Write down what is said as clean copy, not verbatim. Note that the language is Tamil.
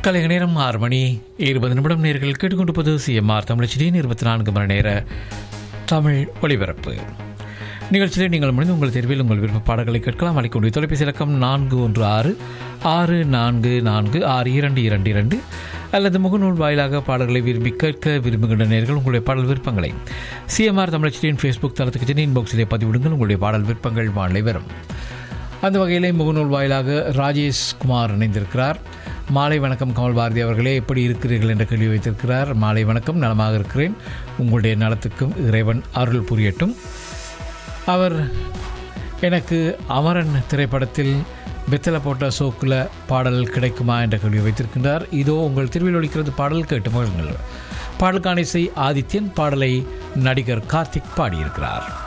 கலைஞர் நேரம் 6 மணி 20 நிமிடம். நேர்கள் கேட்டுக்கொண்டிருப்பது சிஎம்ஆர் தமிழச்சியின் 24 மணி நேர தமிழ் ஒளிபரப்பு நிகழ்ச்சியில் நீங்கள் முடிந்து உங்கள் தேர்வில் உங்கள் விருப்ப பாடல்களை கேட்கலாம். அளிக்கக்கூடிய தொலைபேசி இலக்கம் 4166446222 அல்லது முகநூல் வாயிலாக பாடல்களை விரும்பி கேட்க விரும்புகின்ற நேர்கள் உங்களுடைய பாடல் விருப்பங்களை சிஎம்ஆர் தமிழச்சியின் ஃபேஸ்புக் தளத்துக்கு சென்று இன்பாக்ஸிலே பதிவிடுங்கள். உங்களுடைய பாடல் விருப்பங்கள் வாழை வரும். அந்த வகையிலே முகநூல் வாயிலாக ராஜேஷ் குமார் இணைந்திருக்கிறார். மாலை வணக்கம் கமல் பாரதி அவர்களே, எப்படி இருக்கிறீர்கள் என்ற கேள்வி வைத்திருக்கிறார். மாலை வணக்கம், நலமாக இருக்கிறேன். உங்களுடைய நலத்துக்கும் இறைவன் அருள் புரியட்டும். அவர் எனக்கு அமரன் திரைப்படத்தில் வெத்தலை போட்ட சோக்கில் பாடல் கிடைக்குமா என்ற கேள்வி வைத்திருக்கின்றார். இதோ உங்கள் திருவில் ஒலிக்கிறது பாடல், கேட்டு மகிழுங்கள். பாடலுக்கான இசை ஆதித்யன், பாடலை நடிகர் கார்த்திக் பாடியிருக்கிறார்.